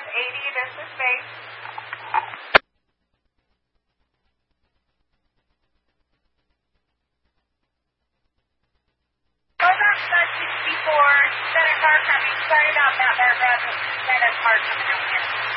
580, this is Faith. Hold on, 64, then a car coming. Sorry about that, Barbara. Then a car coming out here.